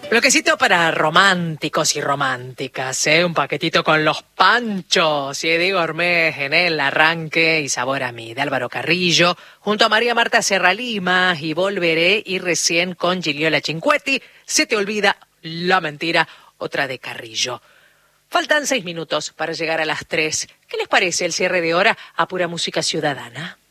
Bloquecito para románticos y románticas, ¿eh? Un paquetito con los Panchos y Diego Ormez en el arranque y Sabor a mí, de Álvaro Carrillo, junto a María Marta Serra Lima y Volveré, y recién con Giliola Cinquetti, Se te olvida la mentira, otra de Carrillo. Faltan 6 minutos para llegar a las 3. ¿Qué les parece el cierre de hora a pura música ciudadana?